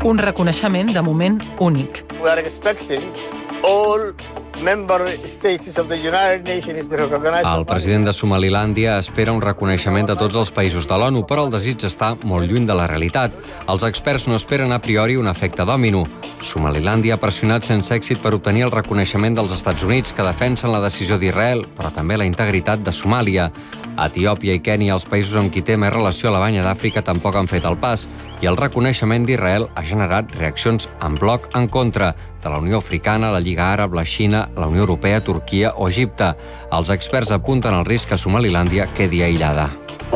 Un reconeixement, de moment, únic. We are expecting all member states of the United Nations to recognize El president de Somalilàndia espera un reconeixement de tots els països de l'ONU, però el desig està molt lluny de la realitat. Els experts no esperen a priori un efecte dòmino. Somalilàndia ha pressionat sense èxit per obtenir el reconeixement dels Estats Units, que defensen la decisió d'Israel, però també la integritat de Somàlia. Etiòpia i Kènia, els països amb qui té més relació a la banya d'Àfrica, tampoc han fet el pas, i el reconeixement d'Israel ha generat reaccions en bloc en contra de la Unió Africana, la Lliga Àrab, la Xina, la Unió Europea, Turquia o Egipte. Els experts apunten al risc que Somalilàndia quedi aïllada.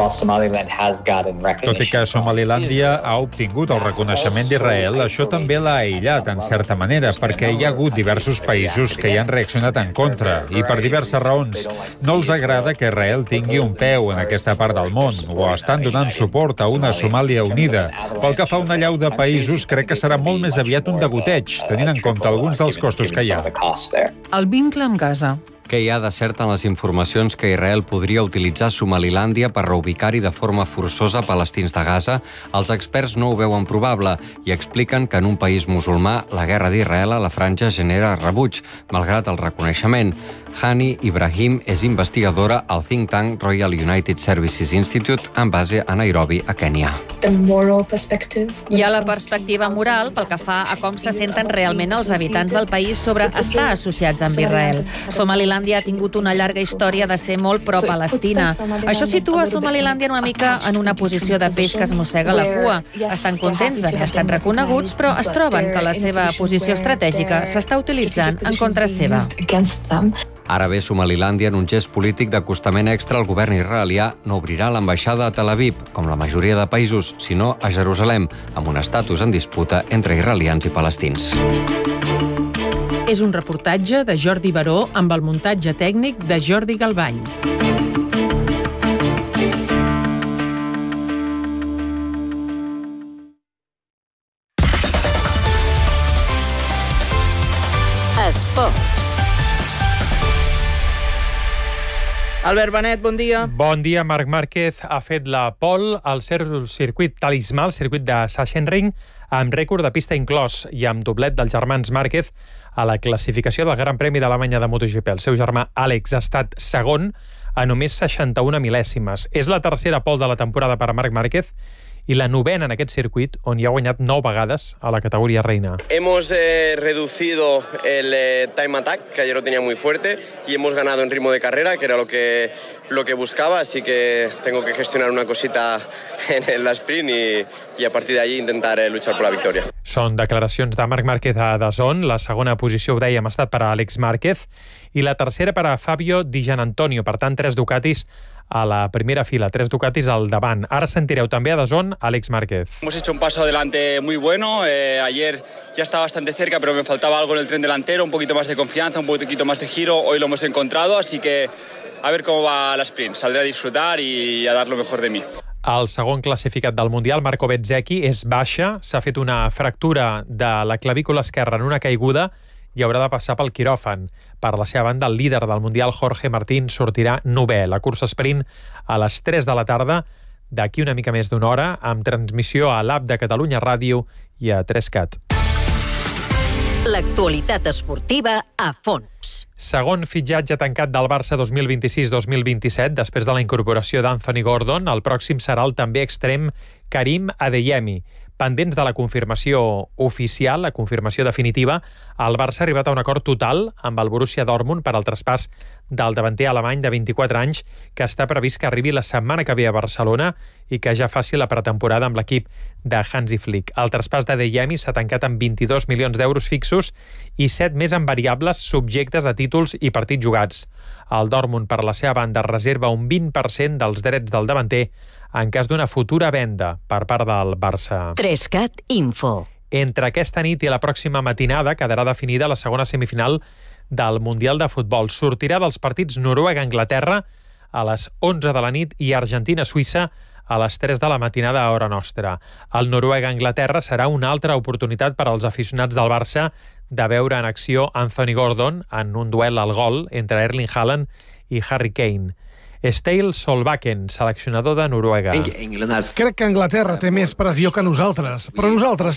Tot i que Somalilàndia ha obtingut el reconeixement d'Israel, això també l'ha aïllat, en certa manera, perquè hi ha hagut diversos països que hi han reaccionat en contra, i per diverses raons. No els agrada que Israel tingui un peu en aquesta part del món, o estan donant suport a una Somàlia unida. Pel que fa a una llau de països, crec que serà molt més aviat un degoteig, tenint en compte alguns dels costos que hi ha. El vincle amb Gaza. Què hi ha de cert en les informacions que Israel podria utilitzar Somalilàndia per reubicar-hi de forma forçosa palestins de Gaza? Els experts no ho veuen probable i expliquen que en un país musulmà la guerra d'Israel a la franja genera rebuig, malgrat el reconeixement. Hani Ibrahim és investigadora al think tank Royal United Services Institute amb base a Nairobi, a Kènia. Hi ha la perspectiva moral pel que fa a com se senten realment els habitants del país sobre estar associats amb Israel. Somalilàndia ha tingut una llarga història de ser molt pro-Palestina. Això situa Somalilàndia una mica en una posició de peix que es mossega la cua. Estan contents d'haver estat reconeguts, però es troben que la seva posició estratègica s'està utilitzant en contra seva. Ara bé, Somalilàndia, en un gest polític d'acostament extra al govern israelià, no obrirà l'ambaixada a Tel Aviv, com la majoria de països, sinó a Jerusalem, amb un estatus en disputa entre israelians i palestins. És un reportatge de Jordi Baró amb el muntatge tècnic de Jordi Galbany. Esports. Albert Benet, bon dia. Bon dia. Marc Márquez ha fet la pole al circuit talismà, el circuit de Sachsenring, amb rècord de pista inclòs i amb doblet dels germans Márquez a la classificació del Gran Premi d'Alemanya de MotoGP. El seu germà Àlex ha estat segon a només 61 mil·lèsimes. És la tercera pole de la temporada per a Marc Márquez i la novena en aquest circuit, on hi ha guanyat 9 vegades a la categoría reina. Hemos reducido el time attack, que ayer lo tenía muy fuerte, y hemos ganado en ritmo de carrera, que era lo que buscaba, así que tengo que gestionar una cosita en la sprint y a partir de allí intentar luchar por la victoria. Són declaracions de Marc Márquez a DAZN. La segona posició, ho dèiem, ha estat per a Àlex Márquez i la tercera per a Fabio Di Giannantonio. Per tant, 3 Ducatis a la primera fila, 3 Ducatis al davant. Ara sentireu també a DAZN Àlex Márquez. Hemos hecho un paso adelante muy bueno. Ayer ya estaba bastante cerca, pero me faltaba algo en el tren delantero, un poquito más de confianza, un poquito más de giro. Hoy lo hemos encontrado, así que a ver cómo va la sprint. Saldré a disfrutar y a dar lo mejor de mí. El segon classificat del Mundial, Marco Bezzecchi, és baixa. S'ha fet una fractura de la clavícula esquerra en una caiguda i haurà de passar pel quiròfan. Per la seva banda, el líder del Mundial, Jorge Martín, sortirà novè. La cursa sprint a les 3 de la tarda, d'aquí una mica més d'una hora, amb transmissió a l'app de Catalunya Ràdio i a 3CAT. L'actualitat esportiva a fons. Segon fitxatge tancat del Barça 2026-2027, després de la incorporació d'Anthony Gordon. El pròxim serà el també extrem Karim Adeyemi. Pendents de la confirmació oficial, la confirmació definitiva, el Barça ha arribat a un acord total amb el Borussia Dortmund per al traspàs del davanter alemany de 24 anys, que està previst que arribi la setmana que ve a Barcelona i que ja faci la pretemporada amb l'equip de Hansi Flick. El traspàs d'Adeyemi s'ha tancat amb 22 milions d'euros fixos i 7 més en variables subjectes a títols i partits jugats. El Dortmund, per la seva banda, reserva un 20% dels drets del davanter en cas d'una futura venda per part del Barça. 3CAT Info. Entre aquesta nit i la pròxima matinada quedarà definida la segona semifinal del Mundial de Futbol. Sortirà dels partits Noruega-Anglaterra a les 11 de la nit i Argentina-Suïssa a les 3 de la matinada a hora nostra. El Noruega-Anglaterra serà una altra oportunitat per als aficionats del Barça de veure en acció Anthony Gordon en un duel al gol entre Erling Haaland i Harry Kane. Stale Solbakken, seleccionador de Noruega. Crec que Anglaterra té més pressió que nosaltres, però nosaltres